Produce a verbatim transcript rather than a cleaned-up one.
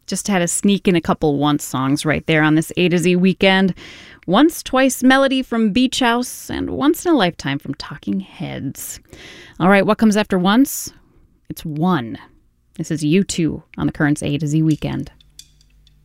Just had a sneak in a couple Once songs right there on this A to Z weekend. Once Twice Melody from Beach House and Once in a Lifetime from Talking Heads. All right, what comes after Once? It's One. This is U two on the Currents A to Z weekend.